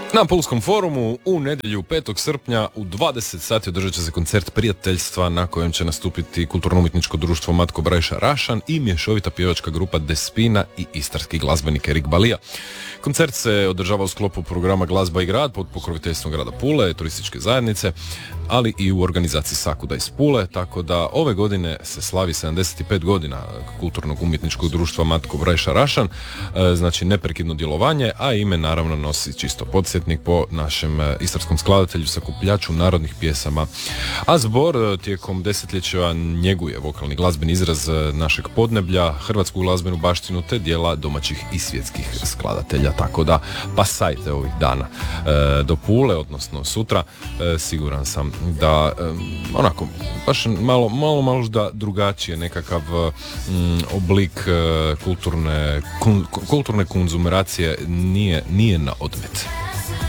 Na Pulskom forumu u nedjelju 5. srpnja u 20 sati održat će se koncert prijateljstva na kojem će nastupiti kulturno-umjetničko društvo Matko Brajša Rašan i mješovita pjevačka grupa Despina i istarski glazbenik Erik Balija. Koncert se održava u sklopu programa Glazba i grad pod pokroviteljstvom grada Pule, turističke zajednice, ali i u organizaciji Sakuda iz Pule, tako da ove godine se slavi 75 godina kulturnog umjetničkog društva Matko Brajša Rašan, znači neprekidno djelovanje, a ime naravno nosi čisto podsjetnik po našem istarskom skladatelju, sakupljaču narodnih pjesama. A zbor tijekom desetljeća njeguje vokalni glazbeni izraz našeg podneblja, hrvatsku glazbenu baštinu te dijela domaćih i svjetskih skladatelja, tako da pasajte ovih dana do Pule, odnosno sutra, siguran sam da onako baš malo možda drugačije nekakav oblik kulturne konzumacije nije na odmet.